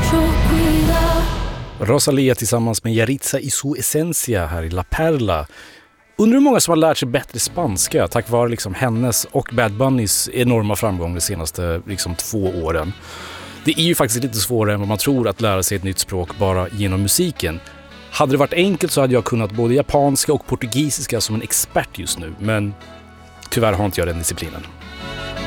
Rosalía tillsammans med Yaritza i su esencia här i La Perla. Undrar hur många som har lärt sig bättre spanska tack vare liksom hennes och Bad Bunnys enorma framgång de senaste 2 åren. Det är ju faktiskt lite svårare än vad man tror att lära sig ett nytt språk bara genom musiken. Hade det varit enkelt så hade jag kunnat både japanska och portugisiska som en expert just nu, men tyvärr har inte jag den disciplinen.